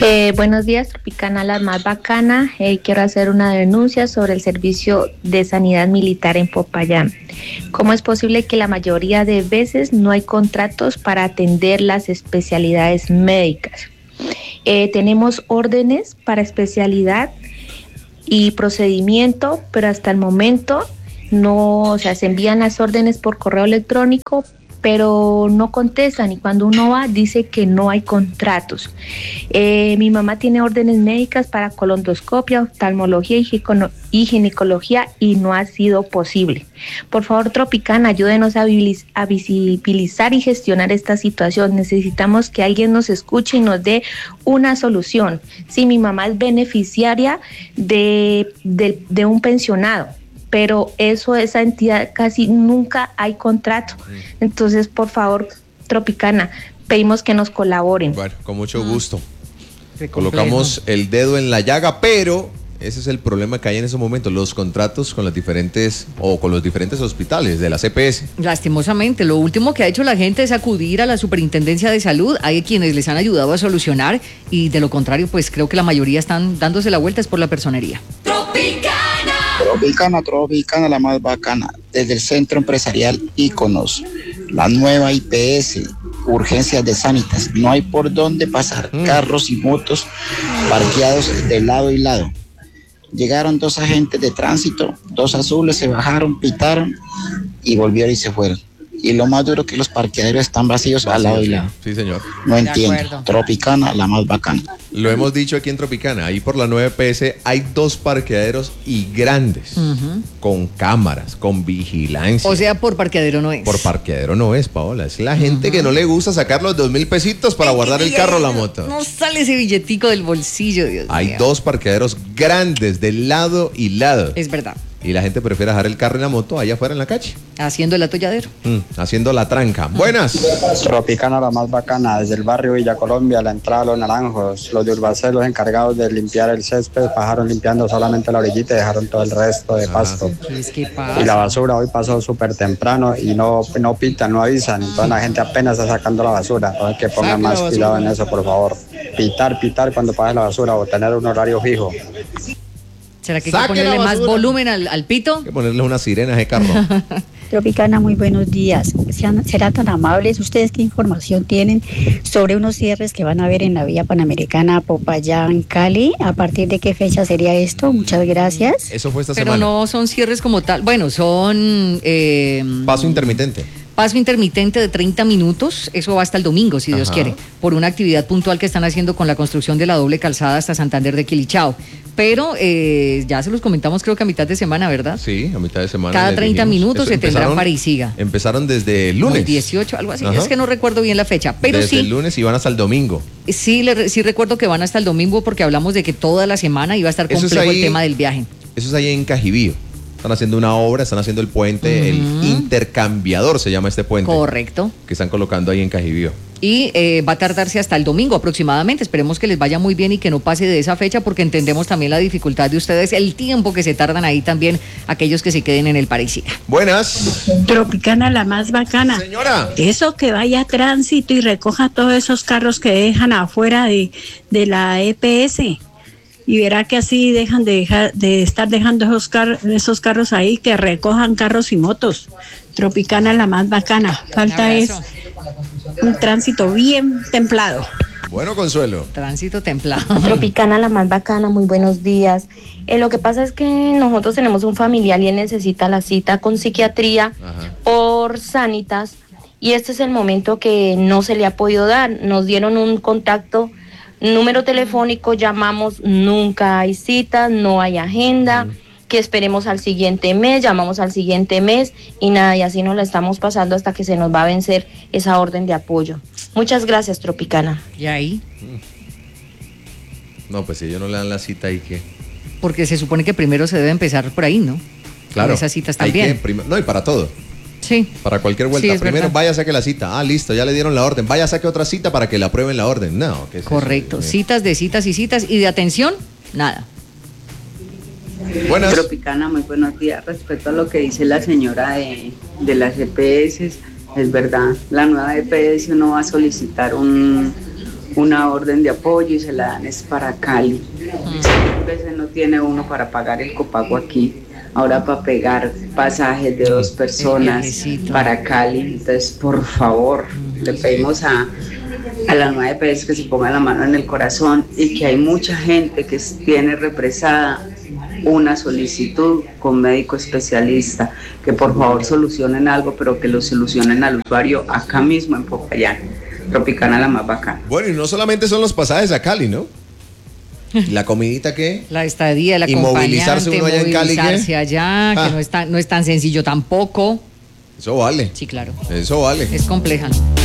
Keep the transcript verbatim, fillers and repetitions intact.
Eh, buenos días, Tropicana, la más bacana. Eh, quiero hacer una denuncia sobre el servicio de sanidad militar en Popayán. ¿Cómo es posible que la mayoría de veces no hay contratos para atender las especialidades médicas? Eh, tenemos órdenes para especialidad y procedimiento, pero hasta el momento no, o sea, se envían las órdenes por correo electrónico, pero no contestan, y cuando uno va dice que no hay contratos. Eh, mi mamá tiene órdenes médicas para colondoscopia, oftalmología y, y ginecología, y no ha sido posible. Por favor, Tropicana, ayúdenos a, a visibilizar y gestionar esta situación. Necesitamos que alguien nos escuche y nos dé una solución. Sí, mi mamá es beneficiaria de, de, de un pensionado, pero eso, esa entidad casi nunca hay contrato. Entonces, por favor, Tropicana, pedimos que nos colaboren. Bueno, con mucho gusto. Colocamos el dedo en la llaga, pero ese es el problema que hay en ese momento, los contratos con las diferentes o con los diferentes hospitales de la C P S. Lastimosamente, lo último que ha hecho la gente es acudir a la Superintendencia de Salud. Hay quienes les han ayudado a solucionar, y de lo contrario, pues creo que la mayoría están dándose la vuelta es por la personería. Tropicana. Tropicana, Tropicana, la más bacana. Desde el Centro Empresarial Íconos, la nueva I P S, urgencias de Sanitas. No hay por dónde pasar. Mm. Carros y motos parqueados de lado y lado. Llegaron dos agentes de tránsito, dos azules, se bajaron, pitaron y volvieron y se fueron. Y lo más duro que los parqueaderos están vacíos, vacíos al lado y lado. Sí, señor. No entiendo. Tropicana, la más bacana. Lo hemos dicho aquí en Tropicana, ahí por la nueve P S hay dos parqueaderos y grandes, uh-huh, con cámaras, con vigilancia. O sea, por parqueadero no es. Por parqueadero no es, Paola. Es la gente, uh-huh, que no le gusta sacar los dos mil pesitos para guardar el carro o la moto. No sale ese billetico del bolsillo, Dios Hay mío. dos parqueaderos grandes de lado y lado. Es verdad. Y la gente prefiere dejar el carro y la moto allá afuera en la calle. Haciendo el atolladero. Mm, haciendo la tranca. Buenas. Tropicana, la más bacana. Desde el barrio Villa Colombia, la entrada a Los Naranjos. Los de Urbacel, los encargados de limpiar el césped, bajaron limpiando solamente la orillita y dejaron todo el resto de pasto. Es que pasa. Y la basura hoy pasó súper temprano y no, no pitan, no avisan. Entonces la gente apenas está sacando la basura. Entonces que pongan más cuidado en eso, por favor. Pitar, pitar cuando pases la basura o tener un horario fijo. ¿Será que hay que ponerle más volumen al, al pito? Hay que ponerle una sirena a ese carro. Tropicana, muy buenos días. Sean, serán tan amables. ¿Ustedes qué información tienen sobre unos cierres que van a haber en la vía Panamericana Popayán, Cali? ¿A partir de qué fecha sería esto? Muchas gracias. Eso fue esta Pero semana. Pero no son cierres como tal. Bueno, son... Eh, paso intermitente. Paso intermitente de treinta minutos, eso va hasta el domingo, si Dios, ajá, quiere, por una actividad puntual que están haciendo con la construcción de la doble calzada hasta Santander de Quilichao. Pero eh, ya se los comentamos, creo que a mitad de semana, ¿verdad? Sí, a mitad de semana. Cada treinta minutos eso se tendrá para y siga. Empezaron desde el lunes. El dieciocho, algo así, ajá, es que no recuerdo bien la fecha, pero desde sí. Desde el lunes y van hasta el domingo. Sí, le, sí recuerdo que van hasta el domingo porque hablamos de que toda la semana iba a estar complejo ahí, el tema del viaje. Eso es ahí en Cajibío. Están haciendo una obra, están haciendo el puente, uh-huh, el intercambiador se llama este puente. Correcto. Que están colocando ahí en Cajibío. Y eh, va a tardarse hasta el domingo aproximadamente. Esperemos que les vaya muy bien y que no pase de esa fecha, porque entendemos también la dificultad de ustedes, el tiempo que se tardan ahí también aquellos que se queden en el Parisina. Buenas. Tropicana, la más bacana. Señora. Eso que vaya a tránsito y recoja todos esos carros que dejan afuera de, de la E P S. Y verá que así dejan de dejar de estar dejando esos, car esos carros ahí, que recojan carros y motos. Tropicana, la más bacana. Falta es un tránsito bien templado. Bueno, Consuelo. Tránsito templado. Tropicana, la más bacana, muy buenos días. Eh, lo que pasa es que nosotros tenemos un familiar y él necesita la cita con psiquiatría, ajá, por Sanitas, y este es el momento que no se le ha podido dar. Nos dieron un contacto, número telefónico, llamamos, nunca hay citas, no hay agenda, mm. que esperemos al siguiente mes, llamamos al siguiente mes y nada, y así nos la estamos pasando hasta que se nos va a vencer esa orden de apoyo. Muchas gracias, Tropicana. ¿Y ahí? No, pues si ellos no le dan la cita, ¿y qué? Porque se supone que primero se debe empezar por ahí, ¿no? Claro. Con esas citas también. Que, no, y para todo. Sí. Para cualquier vuelta. Sí, primero verdad. Vaya, saque la cita. Ah, listo, ya le dieron la orden. Vaya, saque otra cita para que le aprueben la orden. No, ¿qué es correcto. Eso? Citas de citas y citas. Y de atención, nada. Buenas. Tropicana, muy buenos días. Respecto a lo que dice la señora de, de las E P S, es verdad. La nueva E P S uno va a solicitar un, una orden de apoyo y se la dan es para Cali. A veces no tiene uno para pagar el copago aquí. Ahora para pegar pasajes de dos personas para Cali. Entonces, por favor, le pedimos a, a la nueva E P S que se ponga la mano en el corazón y que hay mucha gente que tiene represada una solicitud con médico especialista, que por favor solucionen algo, pero que lo solucionen al usuario acá mismo en Popayán. Tropicana la más bacana. Bueno, y no solamente son los pasajes a Cali, ¿no? ¿La comidita qué? La estadía, la y movilizarse uno allá en Cali, movilizarse allá, ah. que no es, tan, no es tan sencillo tampoco. Eso vale. Sí, claro. Eso vale. Es compleja.